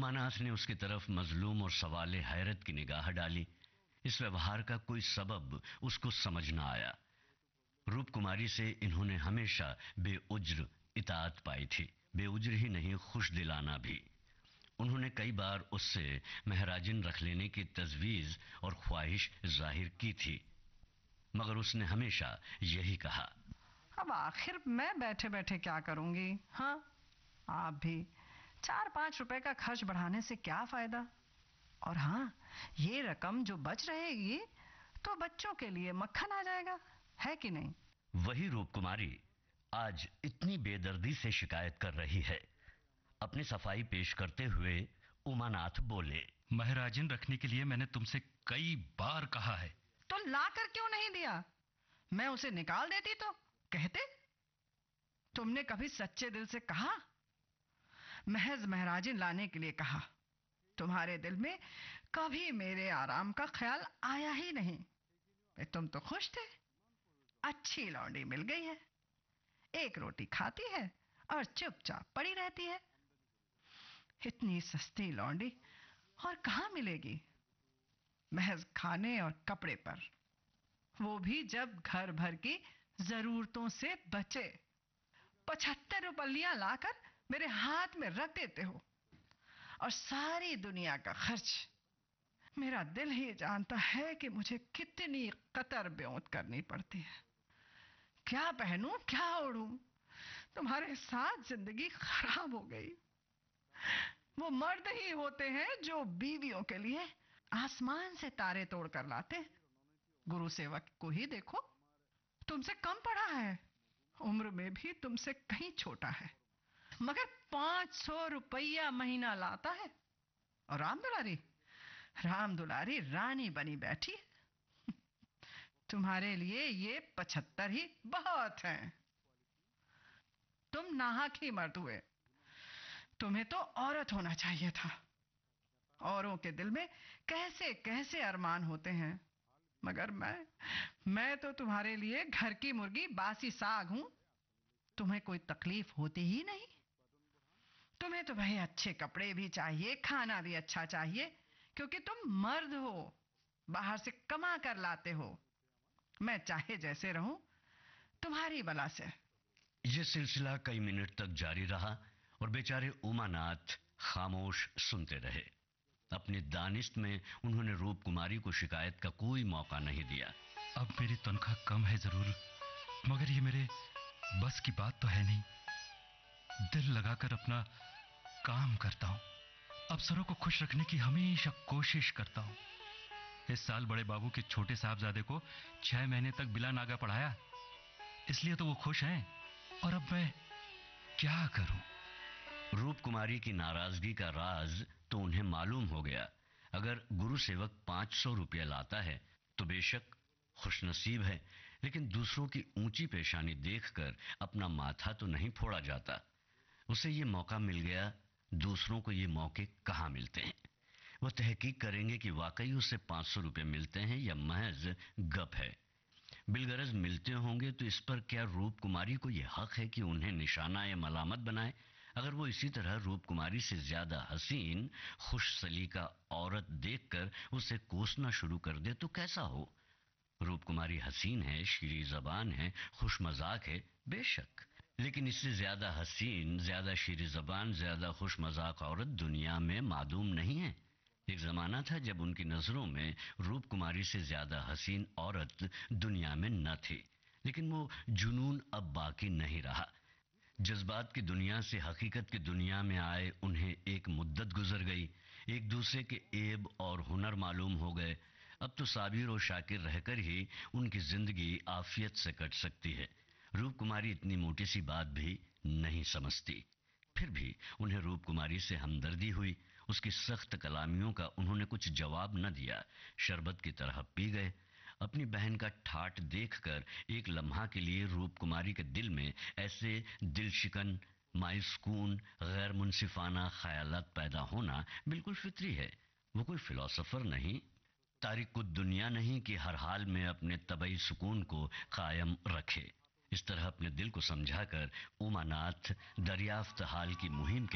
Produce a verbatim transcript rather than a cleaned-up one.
उमानाथ ने उसकी तरफ मजलूम और सवाले हैरत की निगाह डाली। इस व्यवहार का कोई सबब उसको समझ न आया। रूप कुमारी से इन्होंने हमेशा बेउज्र इताअत पाई थी, बेउज्र ही नहीं खुश दिलाना भी। उन्होंने कई बार उससे महराजिन रख लेने की तजवीज और ख्वाहिश जाहिर की थी, मगर उसने हमेशा यही कहा, अब आखिर मैं बैठे बैठे क्या करूंगी। हाँ, आप भी चार पांच रुपए का खर्च बढ़ाने से क्या फायदा। और हाँ, ये रकम जो बच रहेगी तो बच्चों के लिए मक्खन आ जाएगा, है कि नहीं। वही रूप कुमारी आज इतनी बेदर्दी से शिकायत कर रही है। अपनी सफाई पेश करते हुए उमानाथ बोले, महराजिन रखने के लिए मैंने तुमसे कई बार कहा है। तो लाकर क्यों नहीं दिया? मैं उसे निकाल देती तो कहते। तुमने कभी सच्चे दिल से कहा? महज महराजिन लाने के लिए कहा। तुम्हारे दिल में कभी मेरे आराम का ख्याल आया ही नहीं। तुम तो खुश थे, अच्छी लौंडी मिल गई है, एक रोटी खाती है और चुपचाप पड़ी रहती है। इतनी सस्ती लौंडी और कहां मिलेगी, महज खाने और कपड़े पर, वो भी जब घर भर की जरूरतों से बचे। पचहत्तर रुपलियां लाकर मेरे हाथ में रख देते हो और सारी दुनिया का खर्च। मेरा दिल ही जानता है कि मुझे कितनी कतर ब्योंत करनी पड़ती है। क्या पहनूं, क्या ओढ़ूं, तुम्हारे साथ जिंदगी खराब हो गई। वो मर्द ही होते हैं जो बीवियों के लिए आसमान से तारे तोड़ कर लाते हैं। गुरु सेवक को ही देखो, तुमसे कम पढ़ा है, उम्र में भी तुमसे कहीं छोटा है, मगर पांच सौ रुपया महीना लाता है। और राम दुलारी राम दुलारी रानी बनी बैठी। तुम्हारे लिए ये पचहत्तर ही बहुत हैं। तुम नाहक ही मर्द हुए। तुम्हें तो औरत होना चाहिए था। औरों के दिल में कैसे कैसे अरमान होते हैं, मगर मैं मैं तो तुम्हारे लिए घर की मुर्गी बासी साग हूं। तुम्हें कोई तकलीफ होती ही नहीं। तुम्हें तो भाई अच्छे कपड़े भी चाहिए, खाना भी अच्छा चाहिए, क्योंकि तुम मर्द हो, बाहर से कमा कर लाते हो। मैं चाहे जैसे रहूं, तुम्हारी बला से। यह सिलसिला कई मिनट तक जारी रहा और बेचारे उमानाथ खामोश सुनते रहे। अपनी दानिश में उन्होंने रूप कुमारी को शिकायत का कोई मौका नहीं दिया। अब मेरी तनख्वाह कम है जरूर, मगर ये मेरे बस की बात तो है नहीं। दिल लगाकर अपना काम करता हूं, अफसरों को खुश रखने की हमेशा कोशिश करता हूं। इस साल बड़े बाबू के छोटे साहबजादे को छह महीने तक बिला नागा पढ़ाया, इसलिए तो वो खुश हैं। और अब मैं क्या करूं? रूप कुमारी की नाराजगी का राज तो उन्हें मालूम हो गया। अगर गुरु सेवक पांच सौ रुपया लाता है तो बेशक खुशनसीब है, लेकिन दूसरों की ऊंची पेशानी देखकर अपना माथा तो नहीं फोड़ा जाता। उसे ये मौका मिल गया, दूसरों को ये मौके कहां मिलते हैं। वो तहकीक करेंगे कि वाकई उसे पांच सौ रुपये मिलते हैं या महज गप है। बिलगरज मिलते होंगे तो इस पर क्या रूप कुमारी को यह हक है कि उन्हें निशाना या मलामत बनाए? अगर वो इसी तरह रूप कुमारी से ज्यादा हसीन, खुश सलीका औरत देखकर उसे कोसना शुरू कर दे तो कैसा हो? रूप कुमारी हसीन है, शीरी जबान है, खुश मजाक है, बेशक, लेकिन इससे ज्यादा हसीन, ज्यादा शीरी जबान, ज्यादा खुश मजाक औरत दुनिया में मादूम नहीं है। एक जमाना था जब उनकी नजरों में रूप कुमारी से ज्यादा हसीन औरत दुनिया में न थी, लेकिन वो जुनून अब बाकी नहीं रहा। जज्बात की दुनिया से हकीकत की दुनिया में आए उन्हें एक मुद्दत गुजर गई। एक दूसरे के ऐब और हुनर मालूम हो गए। अब तो साबिर और शाकिर रहकर ही उनकी जिंदगी आफियत से कट सकती है। रूप कुमारी इतनी मोटी सी बात भी नहीं समझती। फिर भी उन्हें रूप कुमारी से हमदर्दी हुई। उसकी सख्त कलामियों का उन्होंने कुछ जवाब न दिया, शरबत की तरह पी गए। अपनी बहन का ठाठ देखकर एक लम्हा के लिए रूप कुमारी के दिल में ऐसे दिलशिकन, मायूसकून, गैर मुनसिफाना ख्यालात पैदा होना बिल्कुल फितरी है। वो कोई फिलोसोफर नहीं, तारिकुद दुनिया नहीं कि हर हाल में अपने तबई सुकून को कायम रखे। इस तरह अपने दिल को समझाकर उमानाथ दरियाफ्त हाल की मुहिम के